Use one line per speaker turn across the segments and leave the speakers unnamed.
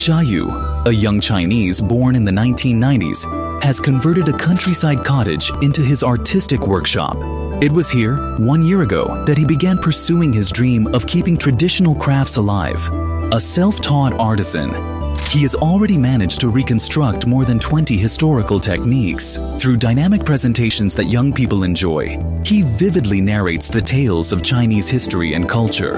Xia Yu, a young Chinese born in the 1990s, has converted a countryside cottage into his artistic workshop. It was here, 1 year ago, that he began pursuing his dream of keeping traditional crafts alive. A self-taught artisan, he has already managed to reconstruct more than 20 historical techniques. Through dynamic presentations that young people enjoy, he vividly narrates the tales of Chinese history and culture.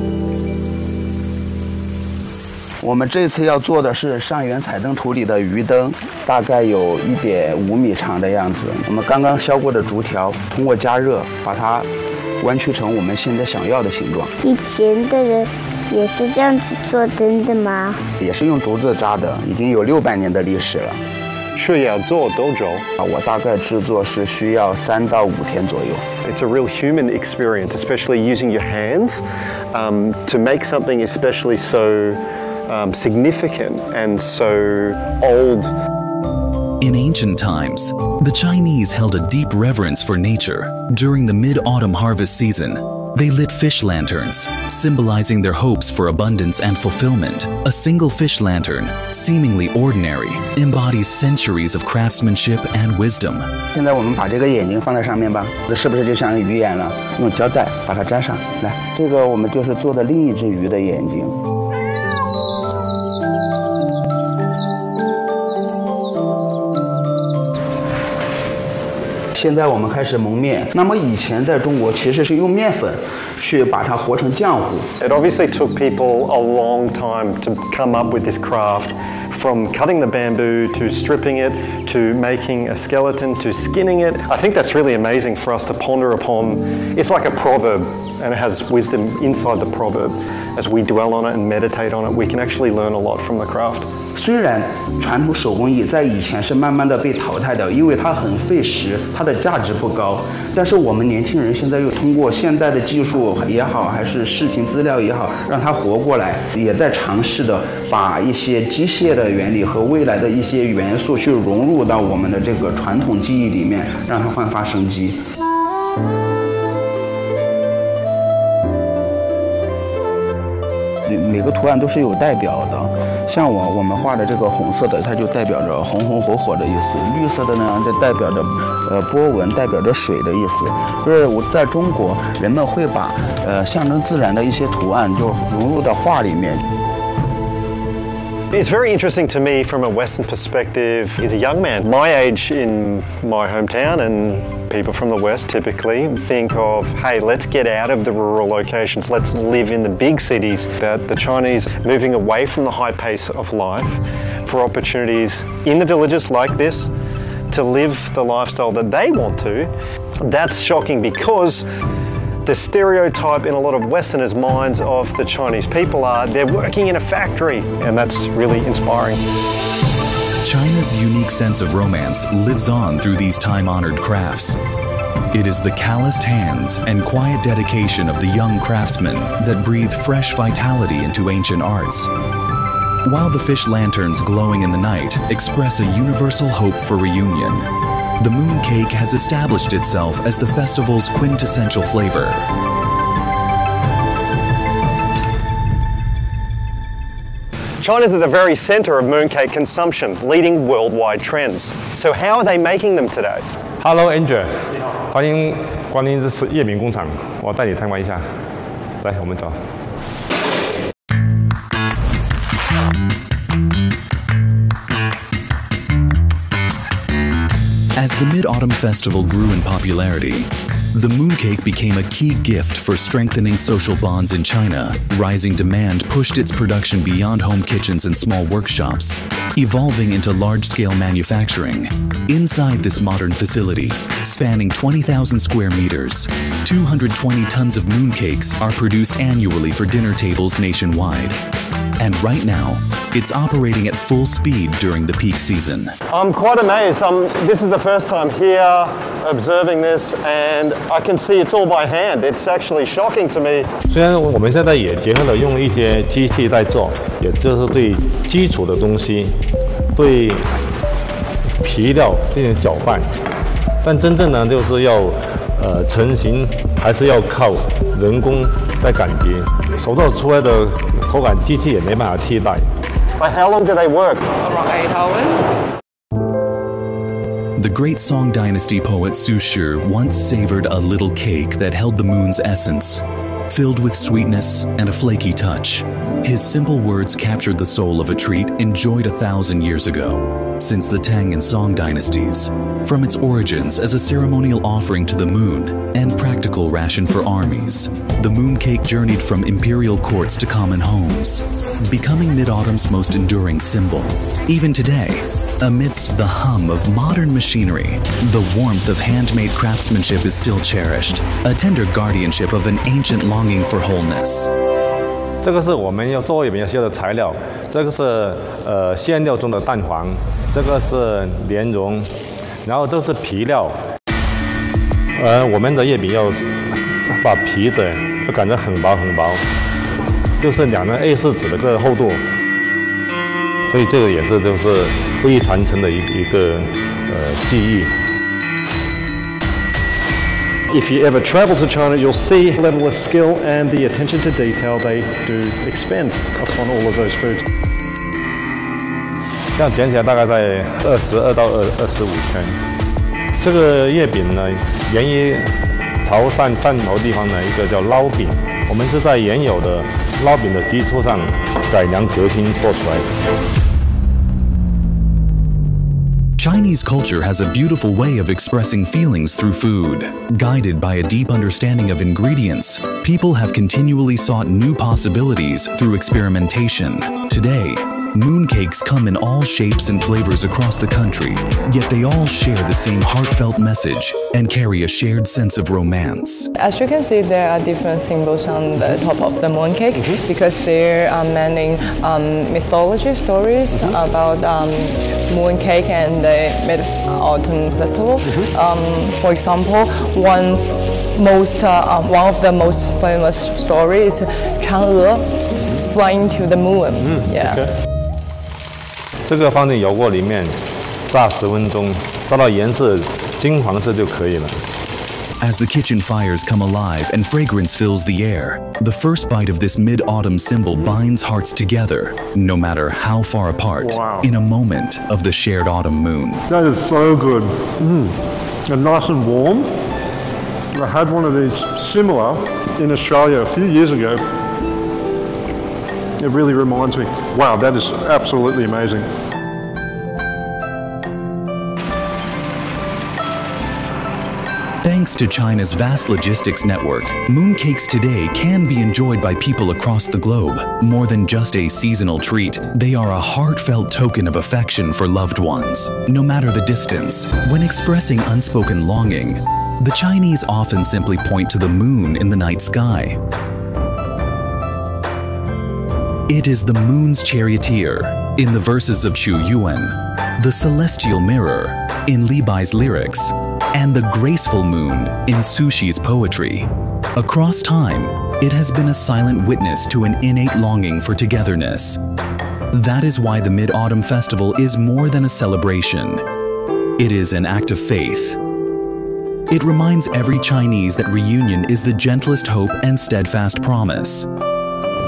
我们这次要做的是上元彩灯图里的鱼灯，大概有1.5米长的样子。我们刚刚削过的竹条，通过加热把它弯曲成我们现在想要的形状。
以前的人也是这样子做灯的吗？
也是用竹子扎的，已经有600年的历史了。
需要做多久？
我大概制作是需要3到5天左右。
It's a real human experience, especially using your hands to make something especially so significant and so old.
In ancient times, the Chinese held a deep reverence for nature. During the mid-autumn harvest season, they lit fish lanterns, symbolizing their hopes for abundance and fulfillment. A single fish lantern, seemingly ordinary, embodies centuries of craftsmanship and wisdom.
现在我们把这个眼睛放在上面吧，这是不是就像鱼眼了？用胶带把它粘上来。这个我们就是做的另一只鱼的眼睛。现在我们开始蒙面。那么以前在中国其实是用面粉去把它和成浆糊。
It obviously took people a long time to come up with this craft, from cutting the bamboo to stripping it to making a skeleton to skinning it. I think that's really amazing for us to ponder upon. It's like a proverb, and it has wisdom inside the proverb. As we dwell on it and meditate on it, we can actually learn a lot from the craft.
虽然传统手工艺在以前是慢慢的被淘汰的，因为它很费时，它的价值不高。但是我们年轻人现在又通过现代的技术也好，还是视频资料也好，让它活过来，也在尝试的把一些机械的原理和未来的一些元素去融入到我们的这个传统技艺里面，让它焕发生机。每个图案都是有代表的，像我们画的这个红色的，它就代表着红红火火的意思；绿色的呢，就代表着波纹，代表着水的意思。就是我在中国，人们会把象征自然的一些图案就融入到画里面。
It's very interesting to me from a Western perspective. He's a young man, my age in my hometown, and people from the West typically think of, hey, let's get out of the rural locations, let's live in the big cities. That the Chinese moving away from the high pace of life for opportunities in the villages like this to live the lifestyle that they want to. That's shocking because the stereotype in a lot of Westerners' minds of the Chinese people are they're working in a factory, and that's really inspiring.
China's unique sense of romance lives on through these time-honored crafts. It is the calloused hands and quiet dedication of the young craftsmen that breathe fresh vitality into ancient arts. While the fish lanterns glowing in the night express a universal hope for reunion, the mooncake has established itself as the festival's quintessential flavor.
China's at the very center of mooncake consumption, leading worldwide trends. So how are they making them today?
Hello, Angel. 欢迎光临这是叶饼工厂，我带你参观一下。来，我们走。
As the Mid-Autumn Festival grew in popularity, the mooncake became a key gift for strengthening social bonds in China. Rising demand pushed its production beyond home kitchens and small workshops, evolving into large-scale manufacturing. Inside this modern facility, spanning 20,000 square meters, 220 tons of mooncakes are produced annually for dinner tables nationwide. And right now, it's operating at full speed during the peak season.
I'm quite amazed. This is the first time here observing this, and I can see it's all by hand. It's actually shocking to me.
虽然我们现在也结合了用一些机器在做，也就是对基础的东西，对皮料进行搅拌，但真正呢就是要成型，还是要靠人工在感觉，手造出来的口感机器也没办法替代。
Like, how long do they work?
Around 8 hours.
The great Song Dynasty poet Su Shi once savored a little cake that held the moon's essence, filled with sweetness and a flaky touch. His simple words captured the soul of a treat enjoyed 1,000 years ago. Since the Tang and Song dynasties, from its origins as a ceremonial offering to the moon and practical ration for armies, the mooncake journeyed from imperial courts to common homes, becoming Mid-Autumn's most enduring symbol. Even today, amidst the hum of modern machinery, the warmth of handmade craftsmanship is still cherished, a tender guardianship of an ancient longing for wholeness.
这个是我们要做月饼要需要的材料，这个是馅料中的蛋黄，这个是莲蓉，然后这是皮料。我们的月饼要把皮的就擀得很薄很薄，就是2张 A4 纸的这个厚度。 所以这个也是就是不易传承的一个技艺。
If you ever travel to China, you'll see the level of skill and the attention to detail they do expend upon all of those foods.
这样卷起来大概在22到25圈。这个月饼呢，源于潮汕汕头地方的一个叫捞饼，我们是在原有的捞饼的基础上改良革新做出来的。
Chinese culture has a beautiful way of expressing feelings through food. Guided by a deep understanding of ingredients, people have continually sought new possibilities through experimentation. Today, mooncakes come in all shapes and flavors across the country, yet they all share the same heartfelt message and carry a shared sense of romance.
As you can see, there are different symbols on the top of the mooncake because there are many mythology stories about mooncake and the Mid-Autumn Festival. For example, one of the most famous stories is Chang'e flying to the moon. Yeah.
Okay. 这个放进油锅里面炸10分钟，炸到颜色金黄色就可以了。
As the kitchen fires come alive and fragrance fills the air, the first bite of this mid-autumn symbol binds hearts together, no matter how far apart, in a moment of the shared autumn moon.
That is so good. And nice and warm. I had one of these similar in Australia a few years ago. It really reminds me. Wow, that is absolutely amazing.
Thanks to China's vast logistics network, mooncakes today can be enjoyed by people across the globe. More than just a seasonal treat, they are a heartfelt token of affection for loved ones. No matter the distance, when expressing unspoken longing, the Chinese often simply point to the moon in the night sky. It is the moon's charioteer in the verses of Chu Yuan, the celestial mirror in Li Bai's lyrics, and the graceful moon in Su Shi's poetry. Across time, it has been a silent witness to an innate longing for togetherness. That is why the Mid-Autumn Festival is more than a celebration. It is an act of faith. It reminds every Chinese that reunion is the gentlest hope and steadfast promise.